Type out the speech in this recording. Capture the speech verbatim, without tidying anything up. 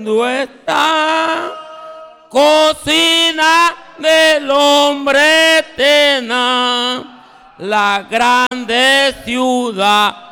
está cocina del hombre eterna, la grande ciudad